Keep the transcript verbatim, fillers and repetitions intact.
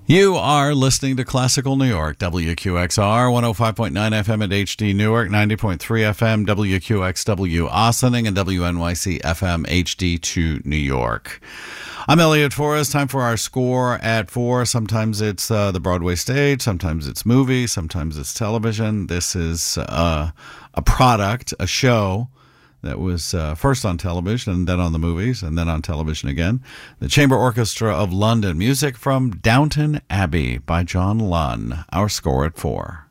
You are listening to Classical New York, W Q X R, one oh five point nine F M at H D Newark, ninety point three F M, W Q X W Ossining, and W N Y C F M H D two New York. I'm Elliot Forrest. Time for our score at four. Sometimes it's uh, the Broadway stage, sometimes it's movie, sometimes it's television. This is uh, a product, a show that was uh, first on television and then on the movies and then on television again. The Chamber Orchestra of London. Music from Downton Abbey by John Lunn. Our score at four.